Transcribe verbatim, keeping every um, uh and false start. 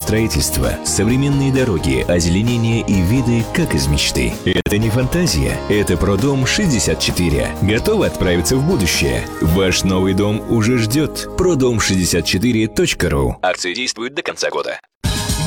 строительство, современные дороги, озеленение и виды как из мечты. Это не фантазия, это Продом шестьдесят четыре. Готовы отправиться в будущее? Ваш новый дом уже ждет. продом шестьдесят четыре точка ру. Акции действуют до конца года.